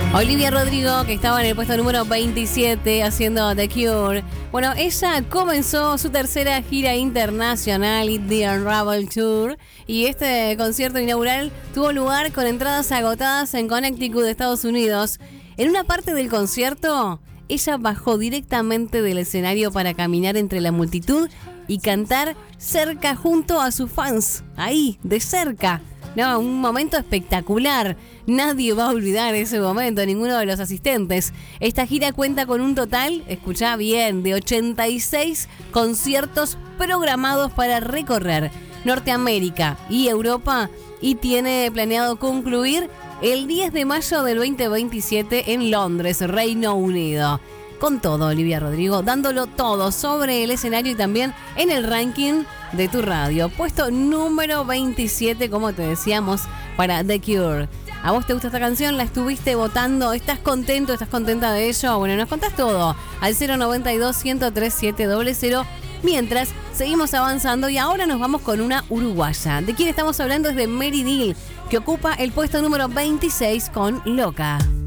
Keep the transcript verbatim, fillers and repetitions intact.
Olivia Rodrigo, que estaba en el puesto número veintisiete haciendo The Cure. Bueno, ella comenzó su tercera gira internacional, The Unravel Tour, y este concierto inaugural tuvo lugar con entradas agotadas en Connecticut, Estados Unidos. En una parte del concierto, ella bajó directamente del escenario para caminar entre la multitud y cantar cerca junto a sus fans, ahí, de cerca. No, un momento espectacular. Nadie va a olvidar ese momento, ninguno de los asistentes. Esta gira cuenta con un total, escuchá bien, de ochenta y seis conciertos programados para recorrer Norteamérica y Europa, y tiene planeado concluir el diez de mayo del veinte veintisiete en Londres, Reino Unido. Con todo, Olivia Rodrigo, dándolo todo sobre el escenario y también en el ranking de tu radio. Puesto número veintisiete, como te decíamos, para The Cure. ¿A vos te gusta esta canción? ¿La estuviste votando? ¿Estás contento? ¿Estás contenta de ello? Bueno, nos contás todo al cero noventa y dos, ciento tres, siete cero cero. Mientras, seguimos avanzando y ahora nos vamos con una uruguaya. ¿De quién estamos hablando? Es de Mary Deal, que ocupa el puesto número veintiséis con Loca.